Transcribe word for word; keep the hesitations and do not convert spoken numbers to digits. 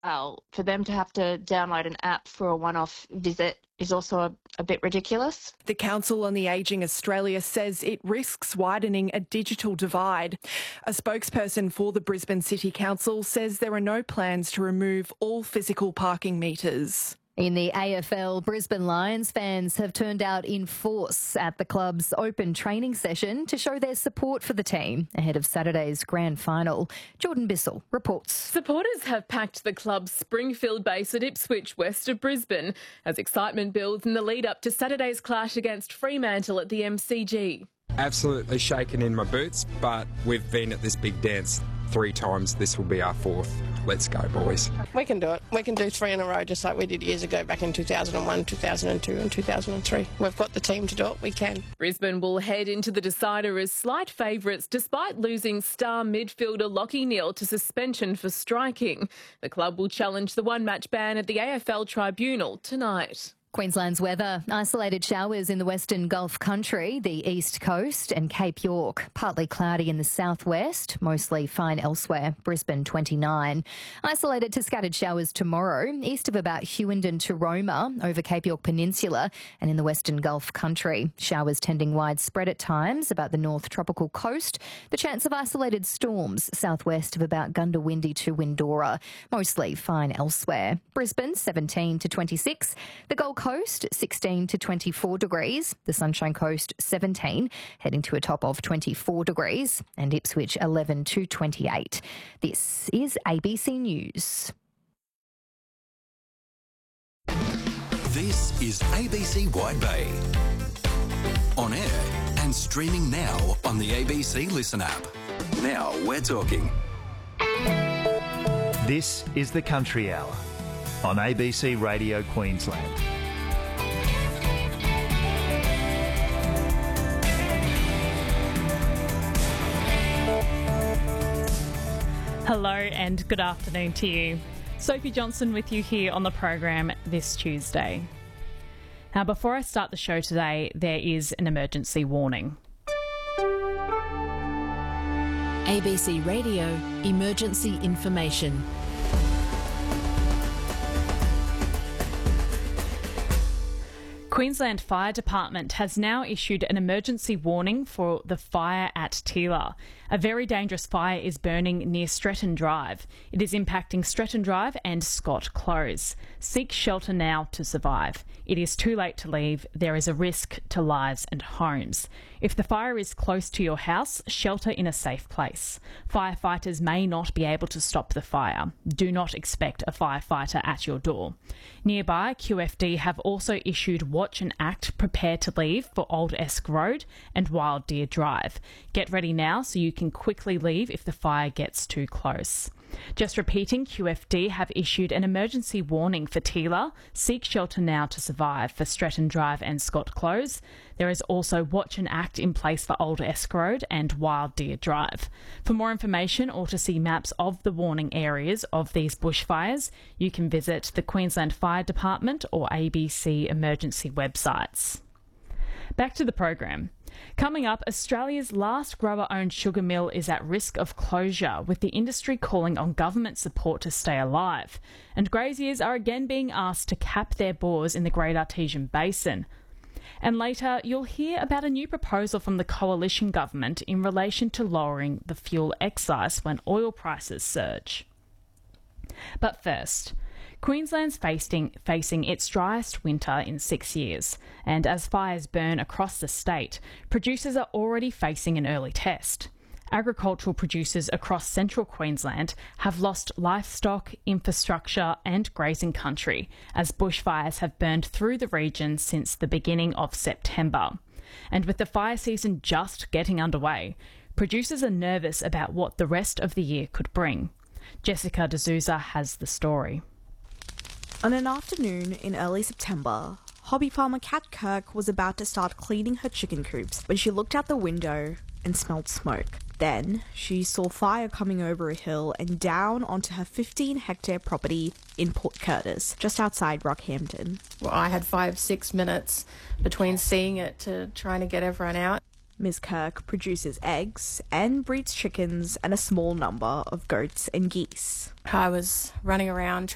Well, for them to have to download an app for a one-off visit is also a, a bit ridiculous. The Council on the Ageing Australia says it risks widening a digital divide. A spokesperson for the Brisbane City Council says there are no plans to remove all physical parking meters. In the A F L, Brisbane Lions fans have turned out in force at the club's open training session to show their support for the team ahead of Saturday's grand final. Jordan Bissell reports. Supporters have packed the club's Springfield base at Ipswich, west of Brisbane, as excitement builds in the lead up to Saturday's clash against Fremantle at the M C G. Absolutely shaking in my boots, but we've been at this big dance three times. This will be our fourth. Let's go, boys. We can do it. We can do three in a row just like we did years ago back in two thousand one, two thousand two and two thousand three. We've got the team to do it. We can. Brisbane will head into the decider as slight favourites despite losing star midfielder Lachie Neale to suspension for striking. The club will challenge the one-match ban at the A F L Tribunal tonight. Queensland's weather. Isolated showers in the Western Gulf Country, the East Coast and Cape York. Partly cloudy in the southwest, mostly fine elsewhere. Brisbane twenty-nine. Isolated to scattered showers tomorrow, east of about Hughenden to Roma, over Cape York Peninsula and in the Western Gulf Country. Showers tending widespread at times about the north tropical coast. The chance of isolated storms southwest of about Gundawindi to Windora. Mostly fine elsewhere. Brisbane seventeen to twenty-six. The Gold Coast sixteen to twenty-four degrees, the Sunshine Coast seventeen, heading to a top of twenty-four degrees, and Ipswich eleven to twenty-eight. This is A B C News. This is A B C Wide Bay. On air and streaming now on the A B C Listen app. Now we're talking. This is the Country Hour on A B C Radio Queensland. Hello and good afternoon to you. Sophie Johnson with you here on the program this Tuesday. Now, before I start the show today, there is an emergency warning. A B C Radio Emergency Information. Queensland Fire Department has now issued an emergency warning for the fire at Teela. A very dangerous fire is burning near Stretton Drive. It is impacting Stretton Drive and Scott Close. Seek shelter now to survive. It is too late to leave. There is a risk to lives and homes. If the fire is close to your house, shelter in a safe place. Firefighters may not be able to stop the fire. Do not expect a firefighter at your door. Nearby, Q F D have also issued Watch and Act Prepare to Leave for Old Esk Road and Wild Deer Drive. Get ready now so you can quickly leave if the fire gets too close. Just repeating, Q F D have issued an emergency warning for Teela. Seek shelter now to survive for Stretton Drive and Scott Close. There is also Watch and Act in place for Old Esk Road and Wild Deer Drive. For more information or to see maps of the warning areas of these bushfires, you can visit the Queensland Fire Department or A B C emergency websites. Back to the program. Coming up, Australia's last grower-owned sugar mill is at risk of closure, with the industry calling on government support to stay alive. And graziers are again being asked to cap their bores in the Great Artesian Basin. And later, you'll hear about a new proposal from the coalition government in relation to lowering the fuel excise when oil prices surge. But first, Queensland's facing, facing its driest winter in six years, and as fires burn across the state, producers are already facing an early test. Agricultural producers across central Queensland have lost livestock, infrastructure and grazing country as bushfires have burned through the region since the beginning of September. And with the fire season just getting underway, producers are nervous about what the rest of the year could bring. Jessica D'Souza has the story. On an afternoon in early September, hobby farmer Kat Kirk was about to start cleaning her chicken coops when she looked out the window and smelled smoke. Then she saw fire coming over a hill and down onto her fifteen hectare property in Port Curtis, just outside Rockhampton. Well, I had five, six minutes between seeing it to trying to get everyone out. Miz Kirk produces eggs and breeds chickens and a small number of goats and geese. I was running around